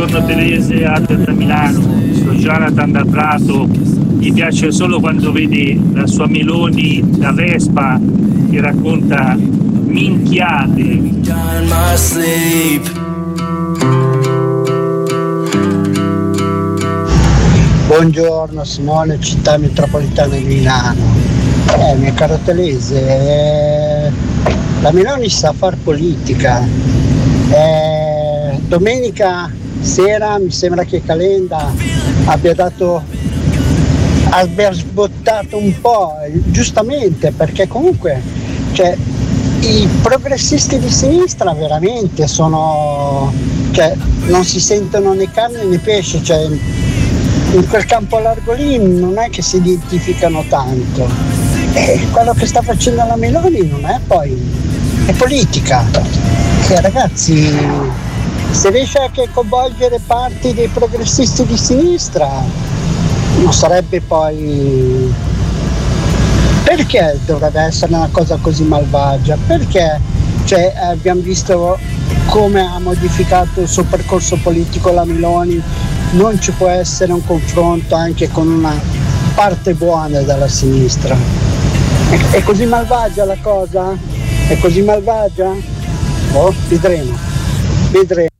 Buongiorno Telese, Albert da Milano. Sono Jonathan da Prato. Mi piace solo quando vedi la sua Meloni da Vespa che racconta minchiate. Buongiorno Simone, città metropolitana di Milano. Mio caro Telese, la Meloni sa far politica. Domenica sera mi sembra che Calenda abbia sbottato un po', giustamente, perché comunque i progressisti di sinistra veramente non si sentono né carne né pesce, in quel campo largo lì non è che si identificano tanto. Quello che sta facendo la Meloni non è è politica. Ragazzi, se riesce anche a coinvolgere parti dei progressisti di sinistra, non sarebbe poi... Perché dovrebbe essere una cosa così malvagia? Perché abbiamo visto come ha modificato il suo percorso politico la Meloni. Non ci può essere un confronto anche con una parte buona della sinistra. È così malvagia la cosa? È così malvagia? Vedremo.